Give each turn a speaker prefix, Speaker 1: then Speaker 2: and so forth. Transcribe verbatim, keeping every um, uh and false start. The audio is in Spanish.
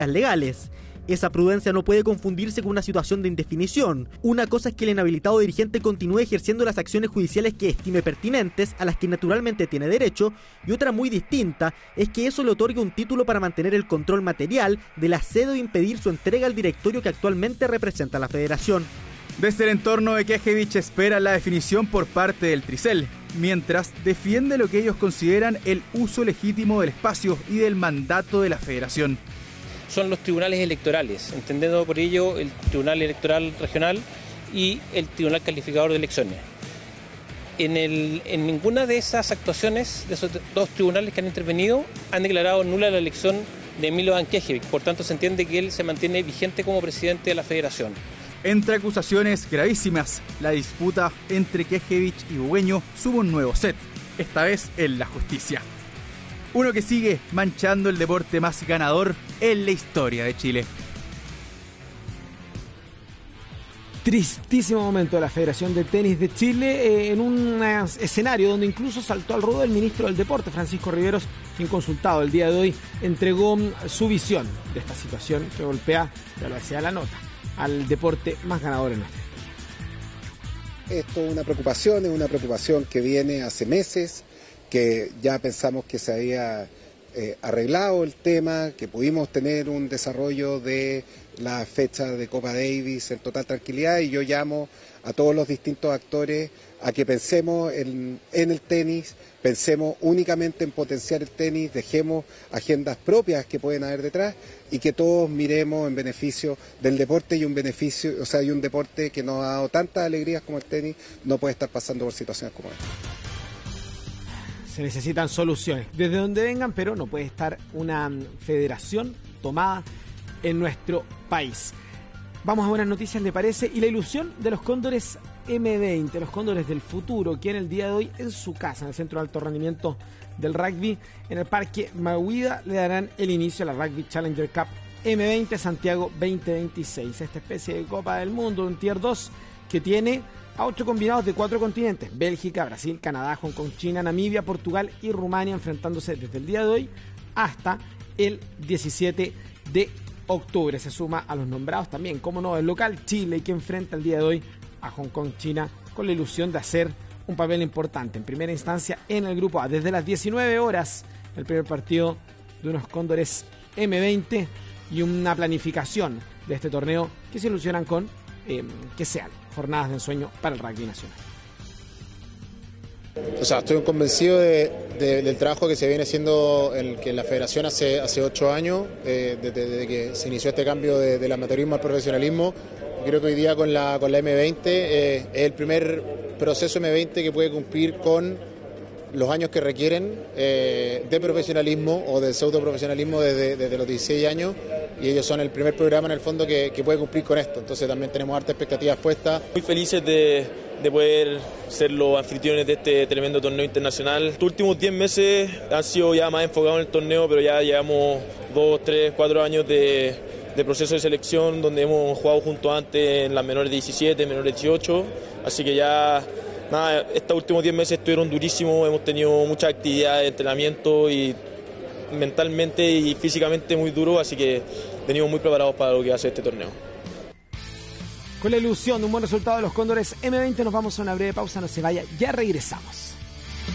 Speaker 1: legales. Esa prudencia no puede confundirse con una situación de indefinición. Una cosa es que el inhabilitado dirigente continúe ejerciendo las acciones judiciales que estime pertinentes, a las que naturalmente tiene derecho, y otra muy distinta es que eso le otorgue un título para mantener el control material de la sede o impedir su entrega al directorio que actualmente representa a la federación.
Speaker 2: Desde el entorno de Knežević espera la definición por parte del Tricel, mientras defiende lo que ellos consideran el uso legítimo del espacio y del mandato de la federación.
Speaker 3: Son los tribunales electorales, entendiendo por ello el Tribunal Electoral Regional y el Tribunal Calificador de Elecciones. En, el, en ninguna de esas actuaciones, de esos dos tribunales que han intervenido, han declarado nula la elección de Milovan Knežević. Por tanto, se entiende que él se mantiene vigente como presidente de la federación.
Speaker 2: Entre acusaciones gravísimas, la disputa entre Knežević y Bugueño sube un nuevo set, esta vez en la justicia. Uno que sigue manchando el deporte más ganador en la historia de Chile.
Speaker 4: Tristísimo momento de la Federación de Tenis de Chile, eh, en un escenario donde incluso saltó al ruedo el ministro del Deporte, Francisco Riveros, quien consultado el día de hoy entregó su visión de esta situación que golpea, ya lo decía la nota, al deporte más ganador en nuestro país.
Speaker 5: Esto es una preocupación, es una preocupación que viene hace meses, que ya pensamos que se había eh, arreglado el tema, que pudimos tener un desarrollo de la fecha de Copa Davis en total tranquilidad, y yo llamo a todos los distintos actores a que pensemos en, en el tenis, pensemos únicamente en potenciar el tenis, dejemos agendas propias que pueden haber detrás y que todos miremos en beneficio del deporte, y un beneficio, o sea, y un deporte que nos ha dado tantas alegrías como el tenis no puede estar pasando por situaciones como esta.
Speaker 4: Se necesitan soluciones, desde donde vengan, pero no puede estar una federación tomada en nuestro país. Vamos a buenas noticias, ¿le parece? Y la ilusión de los Cóndores eme veinte, los Cóndores del futuro, que en el día de hoy en su casa, en el Centro de Alto Rendimiento del Rugby, en el Parque Mahuida, le darán el inicio a la Rugby Challenger Cup eme veinte Santiago veinte veintiséis, esta especie de Copa del Mundo, un Tier dos que tiene a ocho combinados de cuatro continentes: Bélgica, Brasil, Canadá, Hong Kong, China, Namibia, Portugal y Rumania, enfrentándose desde el día de hoy hasta el diecisiete de octubre. Se suma a los nombrados también, como no, el local Chile, que enfrenta el día de hoy a Hong Kong, China, con la ilusión de hacer un papel importante en primera instancia en el grupo A. Desde las diecinueve horas, el primer partido de unos Cóndores eme veinte y una planificación de este torneo que se ilusionan con eh, que sean jornadas de ensueño para el rugby nacional.
Speaker 6: O sea, estoy convencido de, de, del trabajo que se viene haciendo en, que en la federación hace, hace ocho años, eh, desde, desde que se inició este cambio de, del amateurismo al profesionalismo. Creo que hoy día con la, con la eme veinte eh, es el primer proceso eme veinte que puede cumplir con los años que requieren eh, de profesionalismo o de pseudo profesionalismo desde, desde los dieciséis años, y ellos son el primer programa en el fondo que, que puede cumplir con esto. Entonces también tenemos hartas expectativas puestas.
Speaker 7: Muy felices de, de poder ser los anfitriones de este tremendo torneo internacional. Los últimos diez meses han sido ya más enfocados en el torneo, pero ya llevamos dos, tres, cuatro años de, de proceso de selección donde hemos jugado juntos antes en las menores diecisiete, menores dieciocho, así que ya nada, estos últimos diez meses estuvieron durísimos, hemos tenido mucha actividad de entrenamiento y mentalmente y físicamente muy duro, así que venimos muy preparados para lo que va a ser este torneo.
Speaker 4: Con la ilusión de un buen resultado de los Cóndores eme veinte nos vamos a una breve pausa, no se vaya, ya regresamos.